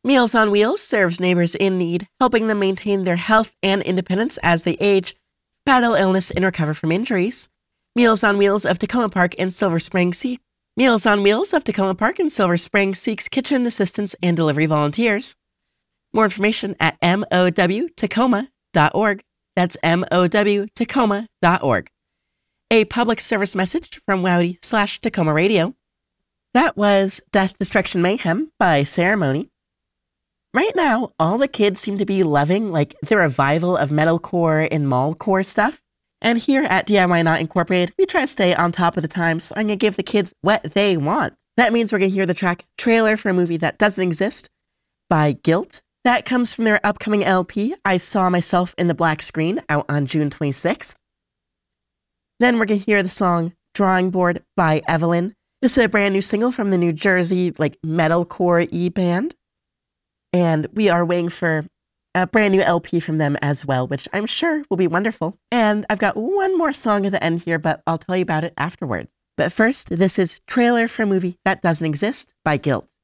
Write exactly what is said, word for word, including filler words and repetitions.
Meals on Wheels serves neighbors in need, helping them maintain their health and independence as they age, battle illness, and recover from injuries. Meals on Wheels of Tacoma Park in Silver Spring seek Meals on Wheels of Tacoma Park in Silver Spring seeks kitchen assistants and delivery volunteers. More information at M O W Tacoma dot org. That's M O W Tacoma dot org. A public service message from Wowdy slash Tacoma Radio. That was Death, Destruction, Mayhem by Ceremony. Right now, all the kids seem to be loving like the revival of metalcore and mallcore stuff. And here at D I Y Not Incorporated, we try to stay on top of the times, so I'm going to give the kids what they want. That means we're going to hear the track Trailer for a Movie That Doesn't Exist by Guilt. That comes from their upcoming L P, I Saw Myself in the Black Screen, out on June twenty-sixth. Then we're going to hear the song Drawing Board by Evelyn. This is a brand new single from the New Jersey like metalcore e-band. And we are waiting for a brand new L P from them as well, which I'm sure will be wonderful. And I've got one more song at the end here, but I'll tell you about it afterwards. But first, this is Trailer for a Movie That Doesn't Exist by Guilt.